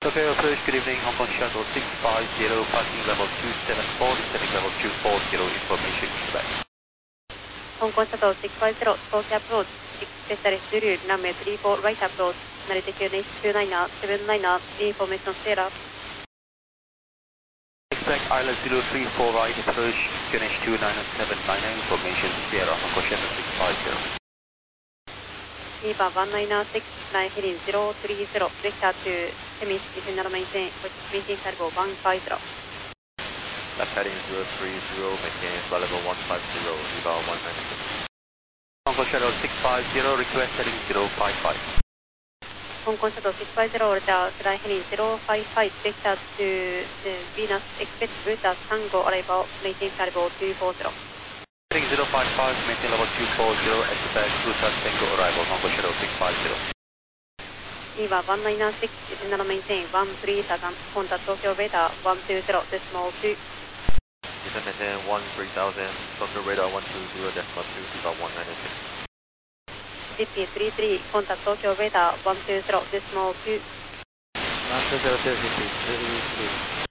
Tokyo approach, good evening, Hong Kong Shuttle 650, passing level 274, descending level 240, information Quebec. Hong Kong Shuttle 650, Tokyo approach, specialist Zulu, runway 34, right approach, analytic unit 29er, 79er, information Sierra. Expect Island 034 right approach, finish 29799, information Sierra, Hong Kong Shuttle 650. Viva 196, heading 030, vector to Semis, descend maintain, maintain cargo 150. Left heading 030, maintain flight level 150, Viva 196. Hong Kong Shuttle 650, request heading 055. Hong Kong Shuttle 650, order heading 055, vector to Venus, expect Buddha Tango arrival, maintain cargo 240. Heading 055, maintain level 240, expect Buddha Tango arrival, Hong Kong Shuttle 650. Viva 196, descend maintain 13000, contact Tokyo radar 120, decimal 2. Descend maintain 13000, Tokyo radar 120, decimal 2, Viva 196. GP33, contact Tokyo radar 120, decimal 2. 120, GP33.